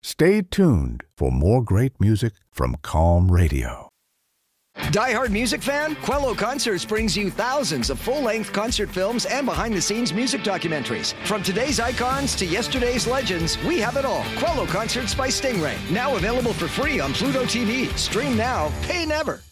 Stay tuned for more great music from Calm Radio. Die-hard music fan? Quello Concerts brings you thousands of full-length concert films and behind-the-scenes music documentaries. From today's icons to yesterday's legends, we have it all. Quello Concerts by Stingray. Now available for free on Pluto TV. Stream now, pay never.